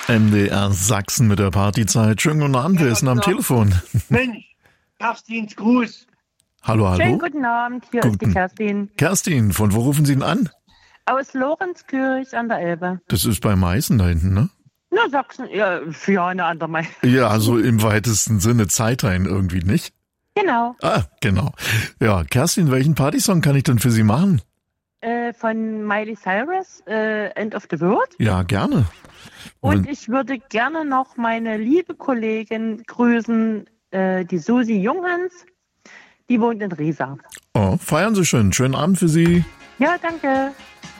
MDR Sachsen mit der Partyzeit. Schönen guten Abend, wer ist denn am Telefon? Mensch, Kerstins Gruß. Hallo, hallo. Schönen guten Abend, hier ist die Kerstin. Kerstin, von wo rufen Sie denn an? Aus Lorenzkirch an der Elbe. Das ist bei Meißen da hinten, ne? Na, Sachsen, ja, für eine andere Meinung. Ja, also im weitesten Sinne Zeitrein irgendwie, nicht? Genau, Ah, genau. Ja, Kerstin, welchen Partysong kann ich denn für Sie machen? von Miley Cyrus, End of the World. Ja, gerne. Und ich würde gerne noch meine liebe Kollegin grüßen, die Susi Junghans. Die wohnt in Riesa. Oh, feiern Sie schön. Schönen Abend für Sie. Ja, danke.